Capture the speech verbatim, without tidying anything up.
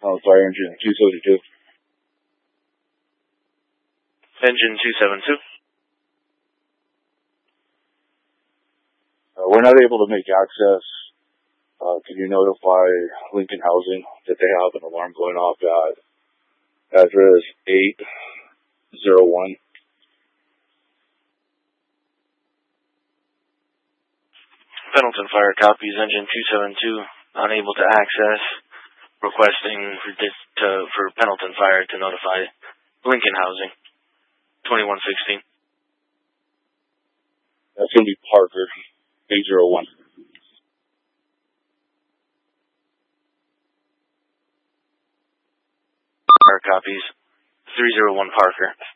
Oh, fire engine two seventy-two. Engine two seventy-two. Uh, we're not able to make access. Uh, can you notify Lincoln Housing that they have an alarm going off at address eight oh one? Pendleton Fire copies. Engine two seventy-two unable to access. Requesting for, to, for Pendleton Fire to notify Lincoln Housing. twenty-one sixteen. That's going to be Parker, eight oh one. Fire copies. three oh one Parker.